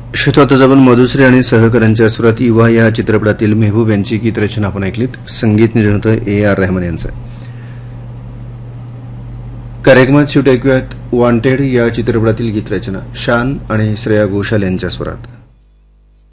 श्रोताजवळ मधुश्री आणि सहकाऱ्यांच्या सुरात युवा या चित्रपटातील मेहबूब यांची गीतरचना आपण ऐकलीत. संगीत निर्माण होतं A.R. रहमान यांचं. कार्यक्रमात शेवटी ऐकूयात वॉन्टेड या चित्रपटातील गीतरचना शान आणि श्रेया घोषाल यांच्या स्वरात.